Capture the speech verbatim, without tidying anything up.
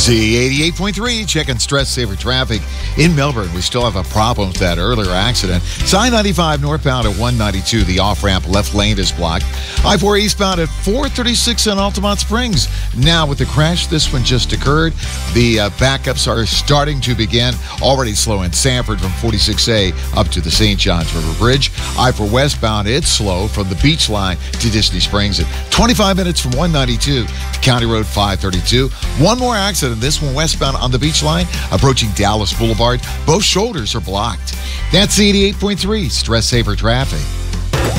Z eighty-eight point three, checking stress saver traffic in Melbourne. We still have a problem with that earlier accident. I ninety-five northbound at one ninety-two, the off-ramp left lane is blocked. I four eastbound at four thirty-six in Altamont Springs. Now with the crash, this one just occurred. The uh, backups are starting to begin. Already slow in Sanford from forty-six A up to the Saint Johns River Bridge. I four westbound, it's slow from the beach line to Disney Springs at twenty-five minutes from one ninety-two to County Road five thirty-two. One more accident, this one westbound on the beach line, approaching Dallas Boulevard. Both shoulders are blocked. That's eighty-eight point three, stress saver traffic.